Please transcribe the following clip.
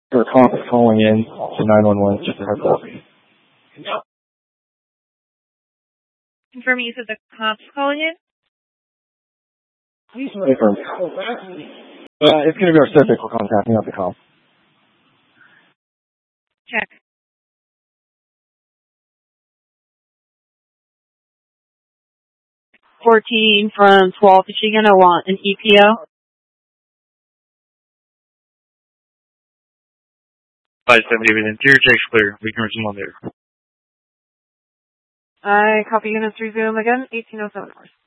Your comp is calling in to 911, just a heads up. Confirm you said the comp's calling in? Please confirm. It's going to be our civic. We're contacting out the comp. Check. 14 from 12, is she going to want an EPO? 570 with interior checks clear. We can resume on there. I copy units resume again, 1807 hours.